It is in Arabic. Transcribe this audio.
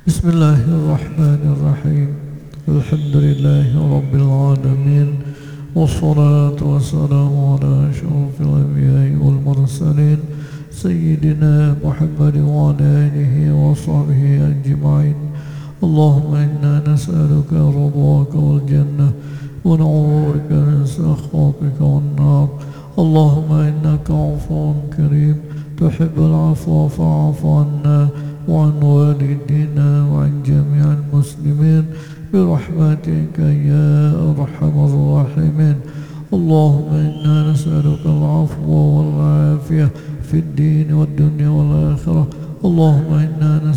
بسم الله الرحمن الرحيم. الحمد لله رب العالمين، والصلاة والسلام على أشرف الأنبياء والمرسلين سيدنا محمد وعلى آله وصحبه أجمعين. اللهم إنا نسألك رضاك والجنة، ونعوذ بك من سخطك والنار. اللهم إنك عفو كريم تحب العفو فاعف عنا وعن والدينا وعن جميع المسلمين برحمتك يا أرحم الراحمين. اللهم إنا نسألك العفو والعافية في الدين والدنيا والآخرة. اللهم إنا